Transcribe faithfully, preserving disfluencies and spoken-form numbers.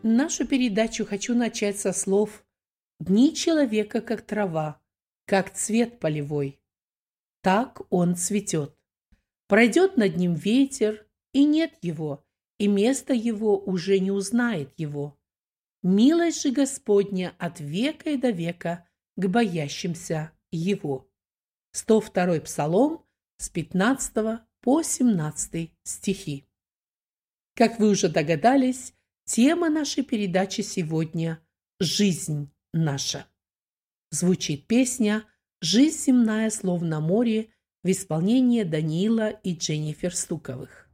Нашу передачу хочу начать со слов «Дни человека, как трава, как цвет полевой. Так он цветет. Пройдет над ним ветер, и нет его, и место его уже не узнает его. Милость же Господня от века и до века к боящимся его». сто второй Псалом с пятнадцатого по семнадцатый стихи. Как вы уже догадались, тема нашей передачи сегодня – «Жизнь наша». Звучит песня «Жизнь земная, словно море» в исполнении Даниила и Дженнифер Стуковых.